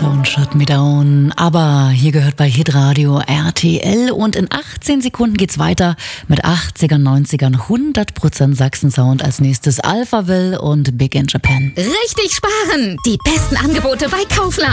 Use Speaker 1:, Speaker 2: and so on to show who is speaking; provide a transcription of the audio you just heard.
Speaker 1: Don't Shut Me Down. Aber hier gehört bei Hitradio RTL und in 18 Sekunden geht's weiter mit 80ern, 90ern, 100% Sachsen-Sound. Als nächstes Alphaville und Big in Japan.
Speaker 2: Richtig sparen! Die besten Angebote bei Kaufland.